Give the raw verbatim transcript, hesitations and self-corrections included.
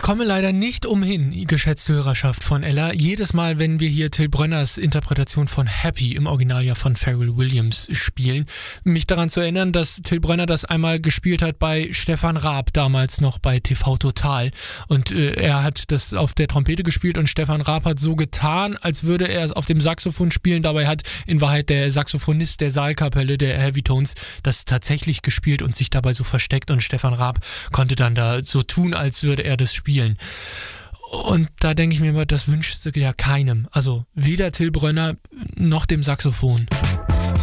komme leider nicht umhin, geschätzte Hörerschaft von Ella, jedes Mal, wenn wir hier Till Brönners Interpretation von Happy, im Original ja von Pharrell Williams, spielen, mich daran zu erinnern, dass Till Brönner das einmal gespielt hat bei Stefan Raab, damals noch bei T V Total. Und äh, er hat das auf der Trompete gespielt und Stefan Raab hat so getan, als würde er es auf dem Saxophon spielen. Dabei hat in Wahrheit der Saxophonist der Saalkapelle, der Heavy Tones, das tatsächlich gespielt und sich dabei so versteckt. Und Stefan Raab konnte dann da so tun, als würde er das spielen. Und da denke ich mir immer, das wünschst du ja keinem. Also weder Till Brönner noch dem Saxophon.